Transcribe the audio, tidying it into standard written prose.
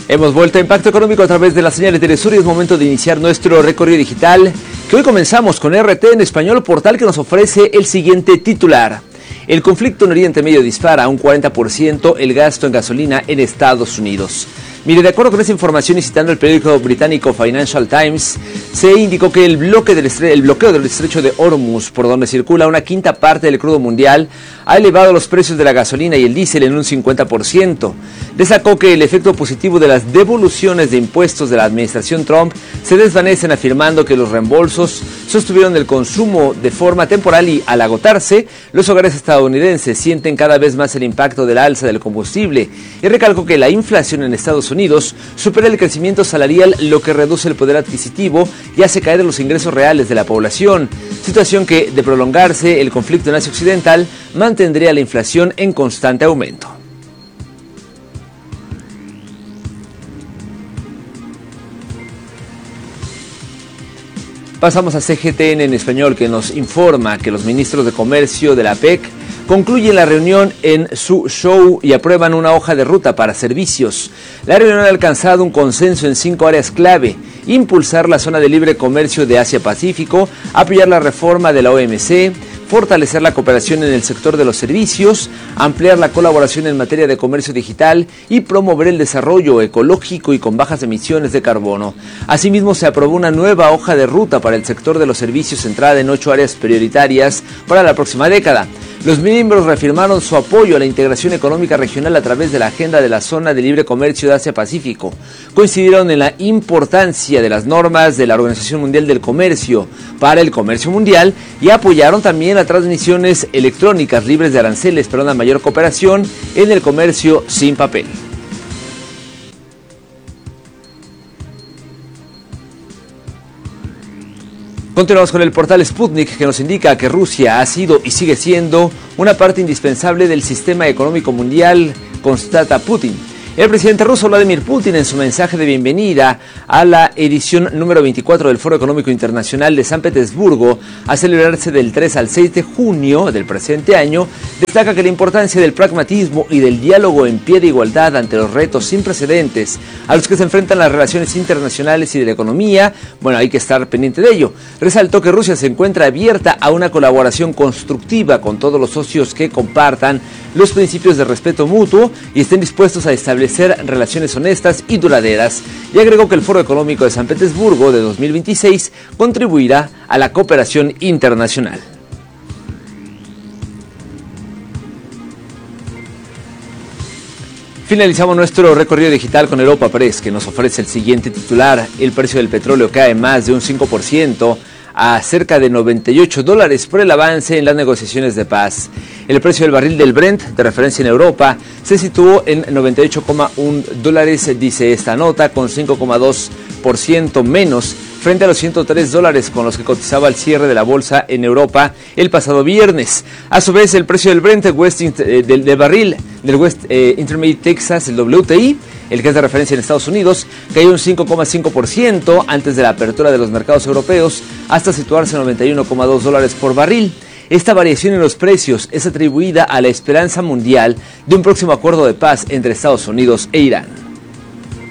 Hemos vuelto a Impacto Económico a través de las señales de Telesur y es momento de iniciar nuestro recorrido digital, que hoy comenzamos con RT en Español, portal que nos ofrece el siguiente titular. El conflicto en Oriente Medio dispara a un 40% el gasto en gasolina en Estados Unidos. Mire, de acuerdo con esa información y citando el periódico británico Financial Times, se indicó que el bloqueo del estrecho de Hormuz, por donde circula una quinta parte del crudo mundial, ha elevado los precios de la gasolina y el diésel en un 50%. Destacó que el efecto positivo de las devoluciones de impuestos de la administración Trump se desvanecen, afirmando que los reembolsos sostuvieron el consumo de forma temporal y, al agotarse, los hogares estadounidenses sienten cada vez más el impacto de la alza del combustible. Y recalcó que la inflación en Estados Unidos supera el crecimiento salarial, lo que reduce el poder adquisitivo y hace caer los ingresos reales de la población, situación que, de prolongarse el conflicto en Asia Occidental, mantendría la inflación en constante aumento. Pasamos a CGTN en español, que nos informa que los ministros de Comercio de la APEC concluyen la reunión en Suzhou y aprueban una hoja de ruta para servicios. La reunión ha alcanzado un consenso en 5 áreas clave: impulsar la zona de libre comercio de Asia-Pacífico, apoyar la reforma de la OMC, fortalecer la cooperación en el sector de los servicios, ampliar la colaboración en materia de comercio digital y promover el desarrollo ecológico y con bajas emisiones de carbono. Asimismo, se aprobó una nueva hoja de ruta para el sector de los servicios centrada en 8 áreas prioritarias para la próxima década. Los miembros reafirmaron su apoyo a la integración económica regional a través de la agenda de la zona de libre comercio de Asia-Pacífico. Coincidieron en la importancia de las normas de la Organización Mundial del Comercio para el comercio mundial y apoyaron también a transmisiones electrónicas libres de aranceles para una mayor cooperación en el comercio sin papel. Continuamos con el portal Sputnik, que nos indica que Rusia ha sido y sigue siendo una parte indispensable del sistema económico mundial, constata Putin. El presidente ruso Vladimir Putin, en su mensaje de bienvenida a la edición número 24 del Foro Económico Internacional de San Petersburgo, a celebrarse del 3 al 6 de junio del presente año, destaca que la importancia del pragmatismo y del diálogo en pie de igualdad ante los retos sin precedentes a los que se enfrentan las relaciones internacionales y de la economía, hay que estar pendiente de ello. Resaltó que Rusia se encuentra abierta a una colaboración constructiva con todos los socios que compartan los principios de respeto mutuo y estén dispuestos a establecer relaciones honestas y duraderas, y agregó que el Foro Económico de San Petersburgo de 2026 contribuirá a la cooperación internacional. Finalizamos nuestro recorrido digital con Europa Press, que nos ofrece el siguiente titular: el precio del petróleo cae más de un 5% a cerca de $98 por el avance en las negociaciones de paz. El precio del barril del Brent, de referencia en Europa, se situó en $98,1, dice esta nota, con 5,2% menos frente a los $103 con los que cotizaba al cierre de la bolsa en Europa el pasado viernes. A su vez, el precio del Brent del barril del West Intermediate Texas, el WTI, el que es de referencia en Estados Unidos, cayó un 5,5% antes de la apertura de los mercados europeos, hasta situarse en $91,2 por barril. Esta variación en los precios es atribuida a la esperanza mundial de un próximo acuerdo de paz entre Estados Unidos e Irán.